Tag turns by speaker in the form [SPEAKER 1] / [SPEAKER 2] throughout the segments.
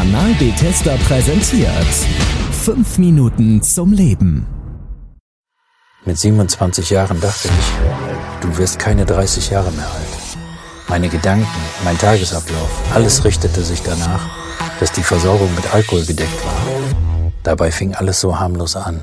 [SPEAKER 1] Kanal Bethesda präsentiert 5 Minuten zum Leben.
[SPEAKER 2] Mit 27 Jahren dachte ich, du wirst keine 30 Jahre mehr alt. Meine Gedanken, mein Tagesablauf, alles richtete sich danach, dass die Versorgung mit Alkohol gedeckt war. Dabei fing alles so harmlos an.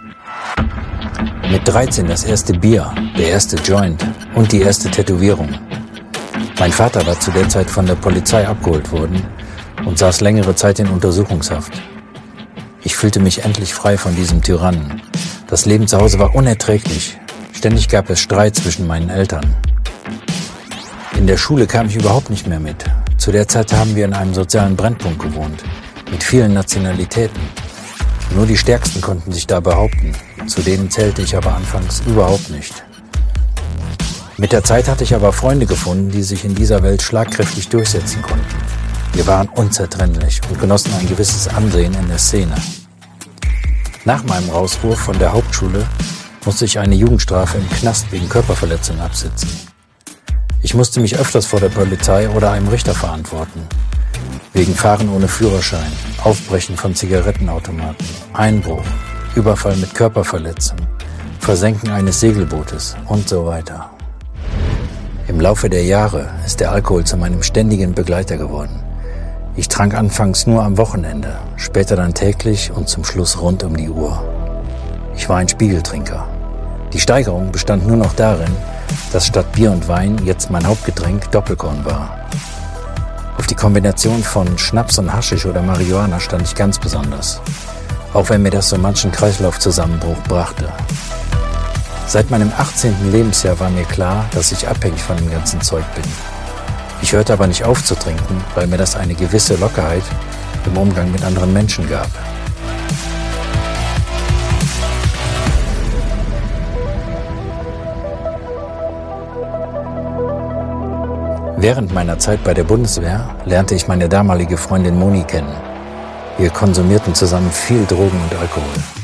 [SPEAKER 2] Mit 13 das erste Bier, der erste Joint und die erste Tätowierung. Mein Vater war zu der Zeit von der Polizei abgeholt worden und saß längere Zeit in Untersuchungshaft. Ich fühlte mich endlich frei von diesem Tyrannen. Das Leben zu Hause war unerträglich. Ständig gab es Streit zwischen meinen Eltern. In der Schule kam ich überhaupt nicht mehr mit. Zu der Zeit haben wir in einem sozialen Brennpunkt gewohnt, mit vielen Nationalitäten. Nur die Stärksten konnten sich da behaupten. Zu denen zählte ich aber anfangs überhaupt nicht. Mit der Zeit hatte ich aber Freunde gefunden, die sich in dieser Welt schlagkräftig durchsetzen konnten. Wir waren unzertrennlich und genossen ein gewisses Ansehen in der Szene. Nach meinem Rauswurf von der Hauptschule musste ich eine Jugendstrafe im Knast wegen Körperverletzung absitzen. Ich musste mich öfters vor der Polizei oder einem Richter verantworten. Wegen Fahren ohne Führerschein, Aufbrechen von Zigarettenautomaten, Einbruch, Überfall mit Körperverletzung, Versenken eines Segelbootes und so weiter. Im Laufe der Jahre ist der Alkohol zu meinem ständigen Begleiter geworden. Ich trank anfangs nur am Wochenende, später dann täglich und zum Schluss rund um die Uhr. Ich war ein Spiegeltrinker. Die Steigerung bestand nur noch darin, dass statt Bier und Wein jetzt mein Hauptgetränk Doppelkorn war. Auf die Kombination von Schnaps und Haschisch oder Marihuana stand ich ganz besonders, auch wenn mir das so manchen Kreislaufzusammenbruch brachte. Seit meinem 18. Lebensjahr war mir klar, dass ich abhängig von dem ganzen Zeug bin. Ich hörte aber nicht auf zu trinken, weil mir das eine gewisse Lockerheit im Umgang mit anderen Menschen gab. Während meiner Zeit bei der Bundeswehr lernte ich meine damalige Freundin Moni kennen. Wir konsumierten zusammen viel Drogen und Alkohol.